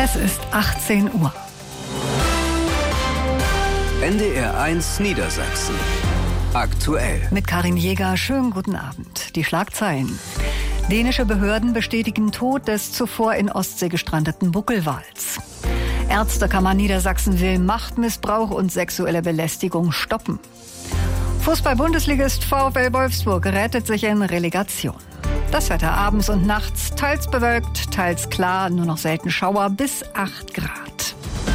Es ist 18 Uhr. NDR 1 Niedersachsen. Aktuell. Mit Karin Jäger, schönen guten Abend. Die Schlagzeilen. Dänische Behörden bestätigen Tod des zuvor in Ostsee gestrandeten Buckelwals. Ärztekammer Niedersachsen will Machtmissbrauch und sexuelle Belästigung stoppen. Fußball-Bundesligist VfL Wolfsburg rettet sich in Relegation. Das Wetter abends und nachts teils bewölkt, teils klar, nur noch selten Schauer bis 8 Grad.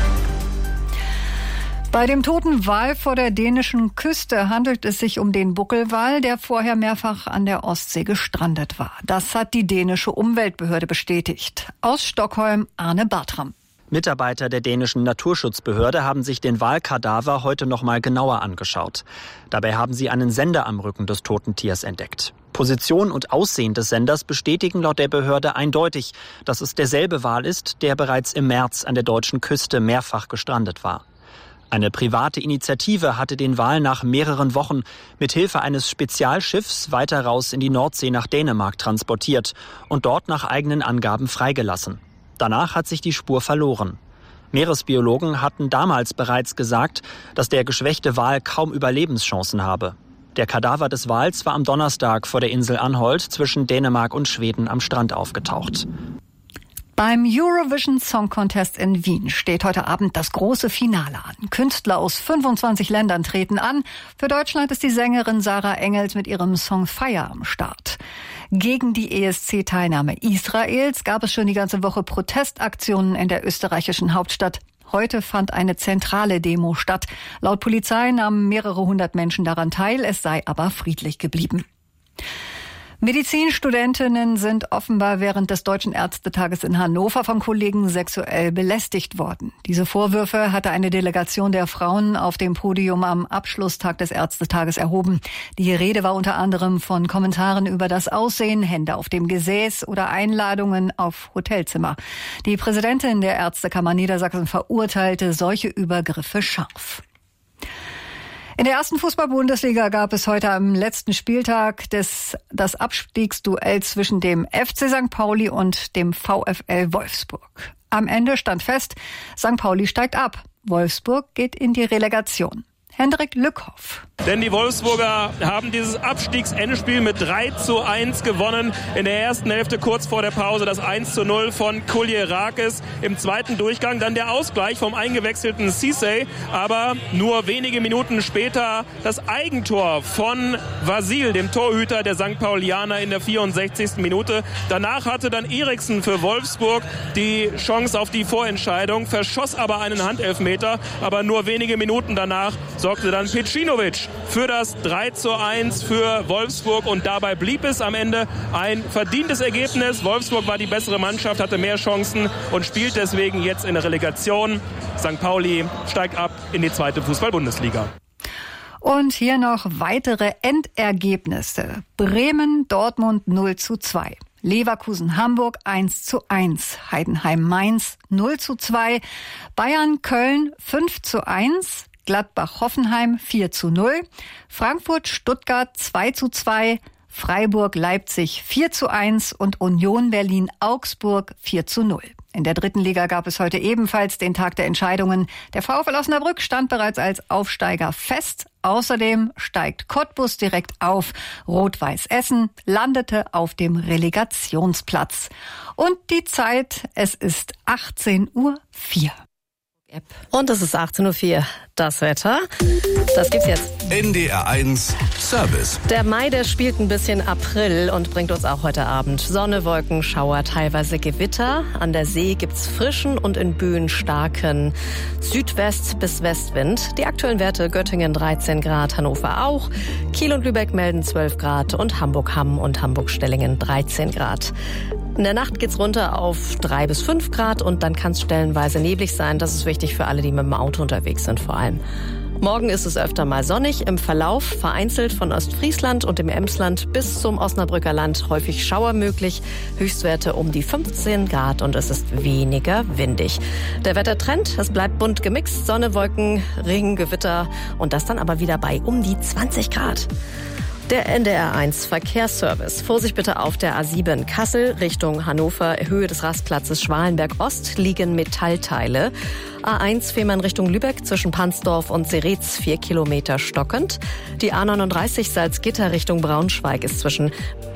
Bei dem toten Wal vor der dänischen Küste handelt es sich um den Buckelwal, der vorher mehrfach an der Ostsee gestrandet war. Das hat die dänische Umweltbehörde bestätigt. Aus Stockholm Arne Bartram. Mitarbeiter der dänischen Naturschutzbehörde haben sich den Walkadaver heute noch mal genauer angeschaut. Dabei haben sie einen Sender am Rücken des toten Tiers entdeckt. Position und Aussehen des Senders bestätigen laut der Behörde eindeutig, dass es derselbe Wal ist, der bereits im März an der deutschen Küste mehrfach gestrandet war. Eine private Initiative hatte den Wal nach mehreren Wochen mit Hilfe eines Spezialschiffs weiter raus in die Nordsee nach Dänemark transportiert und dort nach eigenen Angaben freigelassen. Danach hat sich die Spur verloren. Meeresbiologen hatten damals bereits gesagt, dass der geschwächte Wal kaum Überlebenschancen habe. Der Kadaver des Wals war am Donnerstag vor der Insel Anholt zwischen Dänemark und Schweden am Strand aufgetaucht. Beim Eurovision Song Contest in Wien steht heute Abend das große Finale an. Künstler aus 25 Ländern treten an. Für Deutschland ist die Sängerin Sarah Engels mit ihrem Song Fire am Start. Gegen die ESC-Teilnahme Israels gab es schon die ganze Woche Protestaktionen in der österreichischen Hauptstadt. Heute fand eine zentrale Demo statt. Laut Polizei nahmen mehrere hundert Menschen daran teil, es sei aber friedlich geblieben. Medizinstudentinnen sind offenbar während des Deutschen Ärztetages in Hannover von Kollegen sexuell belästigt worden. Diese Vorwürfe hatte eine Delegation der Frauen auf dem Podium am Abschlusstag des Ärztetages erhoben. Die Rede war unter anderem von Kommentaren über das Aussehen, Hände auf dem Gesäß oder Einladungen auf Hotelzimmer. Die Präsidentin der Ärztekammer Niedersachsen verurteilte solche Übergriffe scharf. In der ersten Fußball-Bundesliga gab es heute am letzten Spieltag das Abstiegsduell zwischen dem FC St. Pauli und dem VfL Wolfsburg. Am Ende stand fest, St. Pauli steigt ab. Wolfsburg geht in die Relegation. Hendrik Lückhoff. Denn die Wolfsburger haben dieses Abstiegsendspiel mit 3:1 gewonnen. In der ersten Hälfte kurz vor der Pause das 1:0 von Kuljerakis. Im zweiten Durchgang dann der Ausgleich vom eingewechselten Cissé. Aber nur wenige Minuten später das Eigentor von Vasil, dem Torhüter der St. Paulianer in der 64. Minute. Danach hatte dann Eriksen für Wolfsburg die Chance auf die Vorentscheidung, verschoss aber einen Handelfmeter. Aber nur wenige Minuten danach sorgte dann Pecinovic für das 3:1 für Wolfsburg und dabei blieb es am Ende ein verdientes Ergebnis. Wolfsburg war die bessere Mannschaft, hatte mehr Chancen und spielt deswegen jetzt in der Relegation. St. Pauli steigt ab in die zweite Fußball-Bundesliga. Und hier noch weitere Endergebnisse. Bremen, Dortmund 0:2. Leverkusen, Hamburg 1:1. Heidenheim, Mainz 0:2. Bayern, Köln 5:1. Gladbach-Hoffenheim 4:0, Frankfurt, Stuttgart 2:2, Freiburg, Leipzig 4:1 und Union Berlin-Augsburg 4:0. In der dritten Liga gab es heute ebenfalls den Tag der Entscheidungen. Der VfL Osnabrück stand bereits als Aufsteiger fest. Außerdem steigt Cottbus direkt auf. Rot-Weiß Essen landete auf dem Relegationsplatz. Und die Zeit, es ist 18:04. Und es ist 18:04 Uhr. Das Wetter, das gibt's jetzt. NDR 1 Service. Der Mai, der spielt ein bisschen April und bringt uns auch heute Abend Sonne, Wolken, Schauer, teilweise Gewitter. An der See gibt's frischen und in Böen starken Südwest- bis Westwind. Die aktuellen Werte: Göttingen 13 Grad, Hannover auch. Kiel und Lübeck melden 12 Grad und Hamburg-Hamm und Hamburg-Stellingen 13 Grad. In der Nacht geht's runter auf 3 bis 5 Grad und dann kann es stellenweise neblig sein. Das ist wichtig für alle, die mit dem Auto unterwegs sind vor allem. Morgen ist es öfter mal sonnig. Im Verlauf vereinzelt von Ostfriesland und dem Emsland bis zum Osnabrücker Land häufig Schauer möglich. Höchstwerte um die 15 Grad und es ist weniger windig. Der Wettertrend, es bleibt bunt gemixt. Sonne, Wolken, Regen, Gewitter und das dann aber wieder bei um die 20 Grad. Der NDR1 Verkehrsservice. Vorsicht bitte auf der A7 Kassel Richtung Hannover. Höhe des Rastplatzes Schwalenberg Ost liegen Metallteile. A1 Fehmarn Richtung Lübeck zwischen Pansdorf und Seretz 4 Kilometer stockend. Die A39 Salzgitter Richtung Braunschweig ist zwischen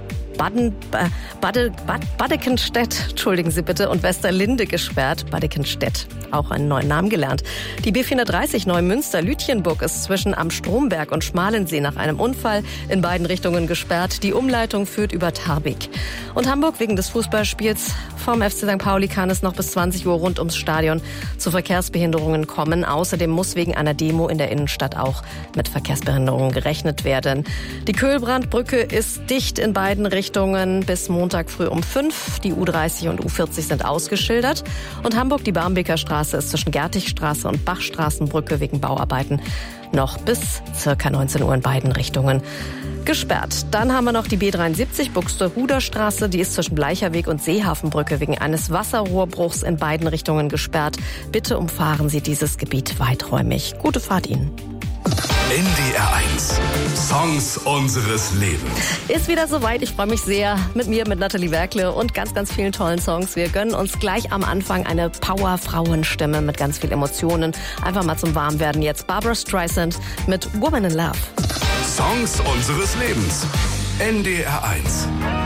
Badekenstedt, entschuldigen Sie bitte, und Westerlinde gesperrt. Badekenstedt, auch einen neuen Namen gelernt. Die B430 Neumünster-Lütjenburg ist zwischen Am Stromberg und Schmalensee nach einem Unfall in beiden Richtungen gesperrt. Die Umleitung führt über Tarbig. Und Hamburg wegen des Fußballspiels vom FC St. Pauli kann es noch bis 20 Uhr rund ums Stadion zu Verkehrsbehinderungen kommen. Außerdem muss wegen einer Demo in der Innenstadt auch mit Verkehrsbehinderungen gerechnet werden. Die Köhlbrandbrücke ist dicht in beiden Richtungen bis Montag früh um 5. Die U30 und U40 sind ausgeschildert. Und Hamburg, die Barmbeker Straße ist zwischen Gertigstraße und Bachstraßenbrücke wegen Bauarbeiten noch bis circa 19 Uhr in beiden Richtungen gesperrt. Dann haben wir noch die B73 Buxtehuder Straße. Die ist zwischen Bleicherweg und Seehafenbrücke wegen eines Wasserrohrbruchs in beiden Richtungen gesperrt. Bitte umfahren Sie dieses Gebiet weiträumig. Gute Fahrt Ihnen. NDR1 Songs unseres Lebens. Ist wieder soweit. Ich freue mich sehr mit Nathalie Werkle und ganz, ganz vielen tollen Songs. Wir gönnen uns gleich am Anfang eine Power-Frauenstimme mit ganz viel Emotionen. Einfach mal zum Warmwerden jetzt Barbra Streisand mit Woman in Love. Songs unseres Lebens. NDR1.